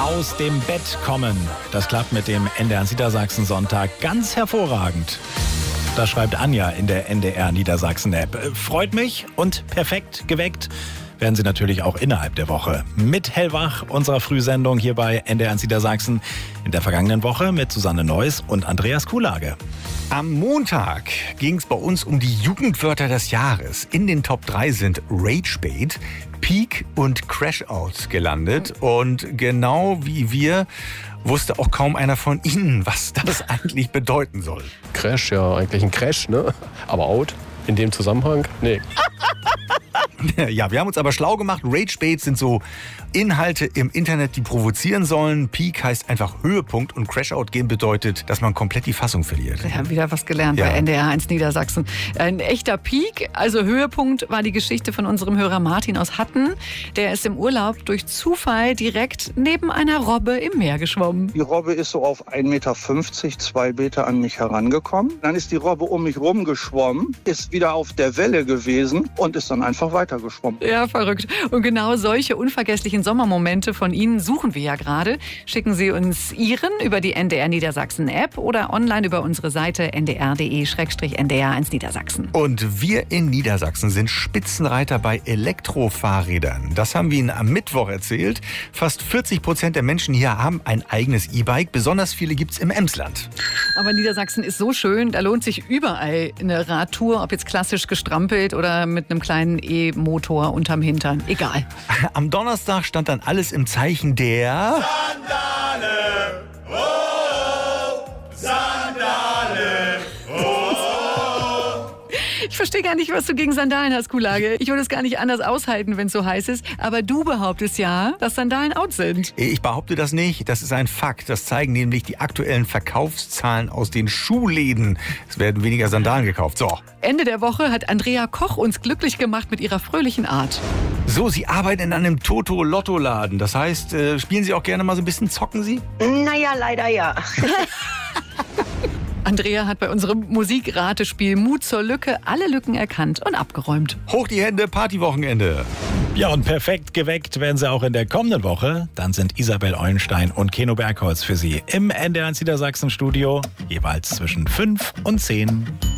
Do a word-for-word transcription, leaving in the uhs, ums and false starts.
Aus dem Bett kommen. Das klappt mit dem N D R Niedersachsen Sonntag ganz hervorragend. Das schreibt Anja in der N D R Niedersachsen App. Freut mich und perfekt geweckt werden Sie natürlich auch innerhalb der Woche. Mit Hellwach, unserer Frühsendung hier bei N D R Niedersachsen. In der vergangenen Woche mit Susanne Neuss und Andreas Kuhlage. Am Montag ging es bei uns um die Jugendwörter des Jahres. In den Top drei sind Ragebait, Peak und Crashout gelandet. Und genau wie wir wusste auch kaum einer von Ihnen, was das eigentlich bedeuten soll. Crash, ja, eigentlich ein Crash, ne? Aber Out in dem Zusammenhang? Nee. Ja, wir haben uns aber schlau gemacht. Ragebait sind so Inhalte im Internet, die provozieren sollen. Peak heißt einfach Höhepunkt und Crashout gehen bedeutet, dass man komplett die Fassung verliert. Wir haben wieder was gelernt Ja. bei N D R eins Niedersachsen. Ein echter Peak, also Höhepunkt, war die Geschichte von unserem Hörer Martin aus Hatten. Der ist im Urlaub durch Zufall direkt neben einer Robbe im Meer geschwommen. Die Robbe ist so auf ein Meter fünfzig, zwei Meter an mich herangekommen. Dann ist die Robbe um mich rumgeschwommen, ist wieder auf der Welle gewesen und ist dann einfach weitergeschwommen. Ja, verrückt. Und genau solche unvergesslichen Sommermomente von Ihnen suchen wir ja gerade. Schicken Sie uns Ihren über die N D R Niedersachsen App oder online über unsere Seite n d r punkt d e slash n d r eins Niedersachsen. Und wir in Niedersachsen sind Spitzenreiter bei Elektrofahrrädern. Das haben wir Ihnen am Mittwoch erzählt. Fast vierzig Prozent der Menschen hier haben ein eigenes E-Bike. Besonders viele gibt's im Emsland. Aber Niedersachsen ist so schön, da lohnt sich überall eine Radtour, ob jetzt klassisch gestrampelt oder mit einem kleinen E-Motor unterm Hintern. Egal. Am Donnerstag stand dann alles im Zeichen der... Sandale, oh, Sandale, oh. Ich verstehe gar nicht, was du gegen Sandalen hast, Kuhlage. Ich würde es gar nicht anders aushalten, wenn es so heiß ist. Aber du behauptest ja, dass Sandalen out sind. Ich behaupte das nicht. Das ist ein Fakt. Das zeigen nämlich die aktuellen Verkaufszahlen aus den Schuhläden. Es werden weniger Sandalen gekauft. So. Ende der Woche hat Andrea Koch uns glücklich gemacht mit ihrer fröhlichen Art. So, Sie arbeiten in einem Toto-Lotto-Laden. Das heißt, äh, spielen Sie auch gerne mal so ein bisschen, zocken Sie? Naja, leider ja. Andrea hat bei unserem Musikratespiel Mut zur Lücke alle Lücken erkannt und abgeräumt. Hoch die Hände, Partywochenende. Ja, und perfekt geweckt werden Sie auch in der kommenden Woche. Dann sind Isabel Eulenstein und Keno Bergholz für Sie im N D R Niedersachsen Studio, jeweils zwischen fünf und zehn.